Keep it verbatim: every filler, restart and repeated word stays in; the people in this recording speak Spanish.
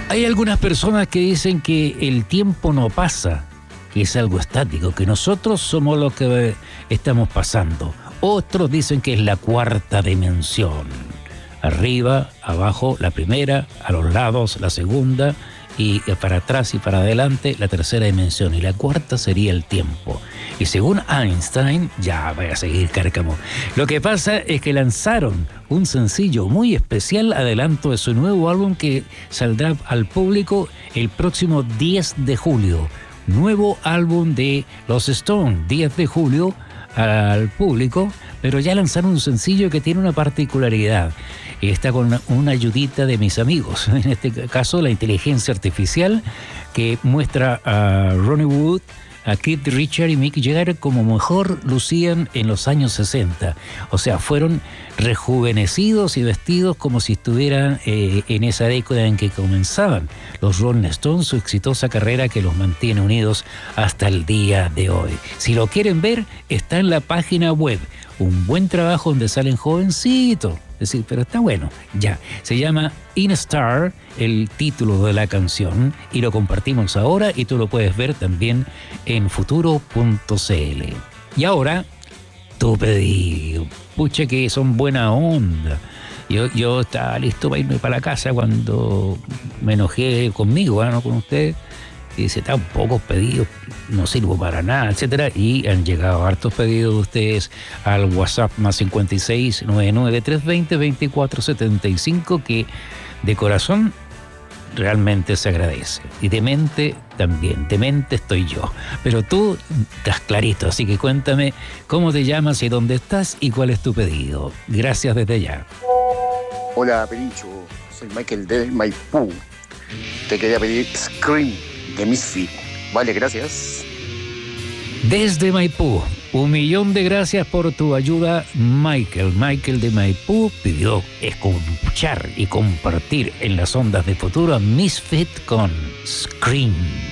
Hay algunas personas que dicen que el tiempo no pasa, que es algo estático, que nosotros somos los que estamos pasando. Otros dicen que es la cuarta dimensión. Arriba, abajo, la primera, a los lados, la segunda, y para atrás y para adelante, la tercera dimensión. Y la cuarta sería el tiempo. Y según Einstein, ya voy a seguir, cárcamo. Lo que pasa es que lanzaron un sencillo muy especial, adelanto de su nuevo álbum que saldrá al público el próximo diez de julio. Nuevo álbum de los Stones, diez de julio, al público, pero ya lanzaron un sencillo que tiene una particularidad. Está con una, una ayudita de mis amigos, en este caso la inteligencia artificial, que muestra a Ronnie Wood, a Keith Richards y Mick Jagger como mejor lucían en los años sesenta. O sea, fueron rejuvenecidos y vestidos como si estuvieran eh, en esa década en que comenzaban los Rolling Stones, su exitosa carrera que los mantiene unidos hasta el día de hoy. Si lo quieren ver, está en la página web. Un buen trabajo donde salen jovencitos. Es decir, pero está bueno, ya. Se llama In Star, el título de la canción, y lo compartimos ahora y tú lo puedes ver también en futuro punto c l. Y ahora, tu pedido. Pucha que son buena onda. Yo, yo estaba listo para irme para la casa cuando me enojé conmigo, ¿eh? No con usted. Y dice, tan pocos pedidos, no sirvo para nada, etcétera. Y han llegado hartos pedidos de ustedes al WhatsApp más cincuenta y seis, noventa y nueve, trescientos veinte, veinticuatro setenta y cinco, que de corazón realmente se agradece. Y de mente también, de mente estoy yo. Pero tú estás clarito, así que cuéntame cómo te llamas y dónde estás y cuál es tu pedido. Gracias desde ya. Hola, Perincho, soy Michael de Maipú. Te quería pedir Scream de Misfit. Vale, gracias. Desde Maipú, un millón de gracias por tu ayuda, Michael. Michael de Maipú pidió escuchar y compartir en las ondas de futuro a Misfit con Scream.